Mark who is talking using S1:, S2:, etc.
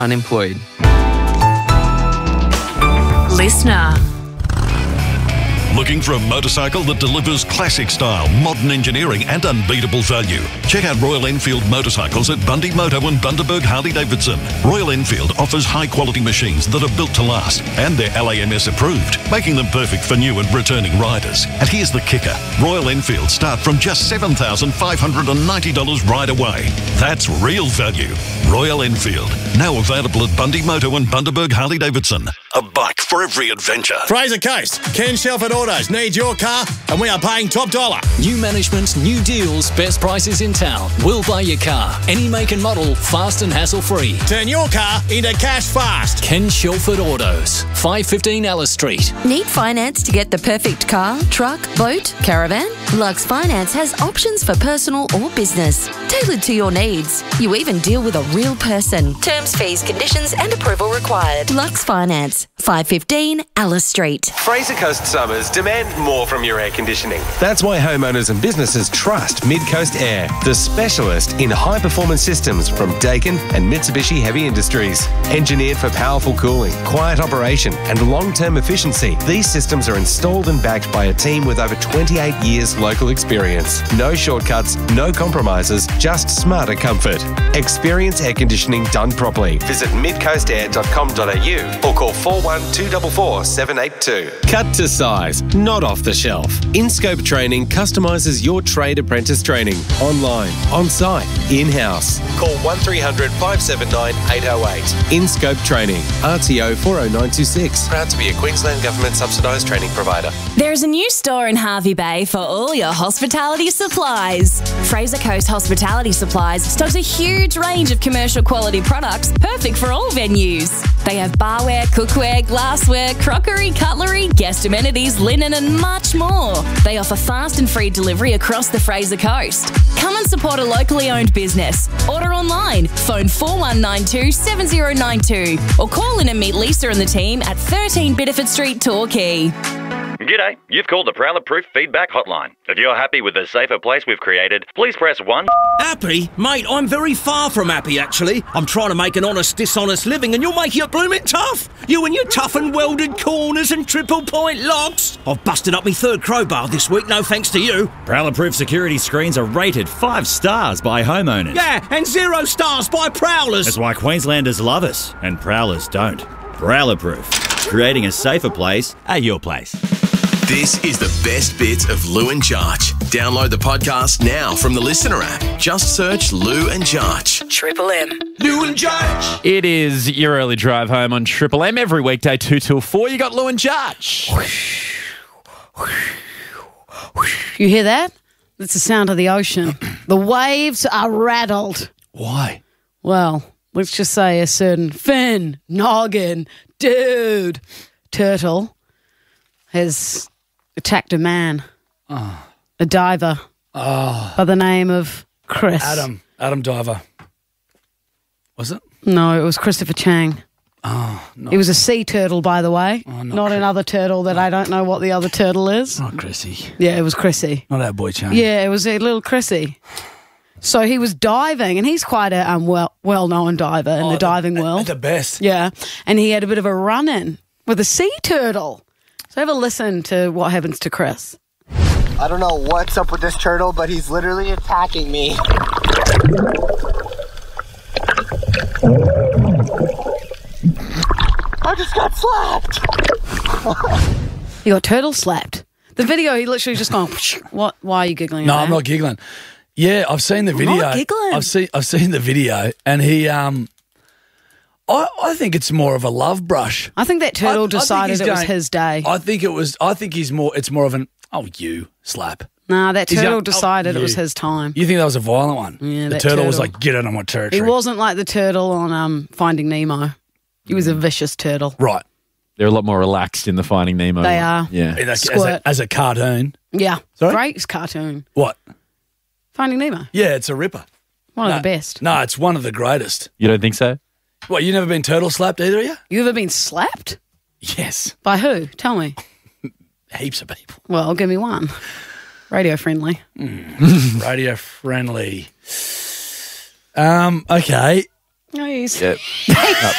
S1: unemployed.
S2: Listener.
S3: Looking for a motorcycle that delivers classic style, modern engineering and unbeatable value? Check out Royal Enfield motorcycles at Bundy Moto and Bundaberg Harley-Davidson. Royal Enfield offers high-quality machines that are built to last, and they're LAMS approved, making them perfect for new and returning riders. And here's the kicker. Royal Enfield start from just $7,590 right away. That's real value. Royal Enfield, now available at Bundy Moto and Bundaberg Harley-Davidson. A bike for every adventure.
S4: Fraser Coast, Ken Shelford Autos need your car and we are paying top dollar.
S5: New management, new deals, best prices in town. We'll buy your car. Any make and model, fast and hassle-free.
S4: Turn your car into cash fast.
S5: Ken Shelford Autos, 515 Alice Street.
S2: Need finance to get the perfect car, truck, boat, caravan? Lux Finance has options for personal or business, tailored to your needs. You even deal with a real person. Terms, fees, conditions and approval required. Lux Finance, 515 Alice Street.
S6: Fraser Coast summers demand more from your air conditioning. That's why homeowners and businesses trust Mid-Coast Air, the specialist in high-performance systems from Daikin and Mitsubishi Heavy Industries. Engineered for powerful cooling, quiet operation and long-term efficiency, these systems are installed and backed by a team with over 28 years local experience. No shortcuts, no compromises, just smarter comfort. Experience air conditioning done properly. Visit midcoastair.com.au or call 41244 782. Cut to size, not off the shelf. InScope Training customises your trade apprentice training online, on-site, in-house. Call 1300 579 808. InScope Training, RTO 40926. Proud to be a Queensland Government subsidised training provider.
S7: There's a new store in Harvey Bay for all your hospitality supplies. Fraser Coast Hospitality Supplies stocks a huge range of commercial quality products perfect for all venues. They have barware, cookware, glassware, crockery, cutlery, guest amenities, linen and much more. They offer fast and free delivery across the Fraser Coast. Come and support a locally owned business. Order online, phone 4192 7092 or call in and meet Lisa and the team at 13 Biddeford Street, Torquay.
S8: G'day, you've called the Prowler Proof Feedback Hotline. If you're happy with the safer place we've created, please press 1.
S9: Happy? Mate, I'm very far from happy, actually. I'm trying to make an honest, dishonest living and you're making it blooming tough. You and your tough and welded corners and triple point locks. I've busted up my third crowbar this week, no thanks to you.
S10: Prowler Proof security screens are rated 5 stars by homeowners.
S9: Yeah, and 0 stars by prowlers.
S10: That's why Queenslanders love us and prowlers don't. Prowler Proof, creating a safer place at your place.
S11: This is the best bits of Lou and Jarch. Download the podcast now from the Listener app. Just search Lou and Jarch.
S2: Triple M.
S9: Lou and Jarch.
S12: It is your early drive home on Triple M every weekday 2 till 4. You got Lou and Jarch.
S13: You hear that? That's the sound of the ocean. The waves are rattled.
S4: Why?
S13: Well, let's just say a certain fin, noggin, dude, turtle has attacked a man, a diver by the name of Chris.
S4: Adam Diver. Was it?
S13: No, it was Christopher Chang.
S4: Oh, no.
S13: He was a sea turtle, by the way,
S4: Oh,
S13: not another turtle that I don't know what the other turtle is.
S4: Not Chrissy.
S13: Yeah, it was Chrissy.
S4: Not our boy Chang.
S13: Yeah, it was a little Chrissy. So he was diving, and he's quite a well-known diver in the diving world.
S4: The best.
S13: Yeah, and he had a bit of a run-in with a sea turtle. So have a listen to what happens to Chris.
S14: I don't know what's up with this turtle, but he's literally attacking me. I just got slapped.
S13: He got turtle slapped. The video, he literally just gone, what? Why are you giggling?
S4: No, I'm not giggling. Yeah, I've seen the video.
S13: Not giggling.
S4: I've seen the video, and he I think it's more of a love brush.
S13: I think that turtle decided it was his day.
S4: I think it's more of an you slap.
S13: Nah, that turtle decided it was his time.
S4: You think that was a violent one?
S13: Yeah,
S4: the turtle was like, get out of my territory.
S13: He wasn't like the turtle on Finding Nemo. He was a vicious turtle.
S4: Right.
S12: They're a lot more relaxed in the Finding Nemo.
S13: They are.
S12: Yeah.
S4: As a cartoon.
S13: Yeah.
S4: Sorry?
S13: Great cartoon.
S4: What?
S13: Finding Nemo.
S4: Yeah, it's a ripper.
S13: One of the best.
S4: No, it's one of the greatest.
S12: You don't think so?
S4: What, you never been turtle slapped either of you?
S13: You ever been slapped?
S4: Yes.
S13: By who? Tell me.
S4: Heaps of people.
S13: Well, give me one. Radio friendly.
S4: Radio friendly. Okay.
S13: Nice.
S12: Yep.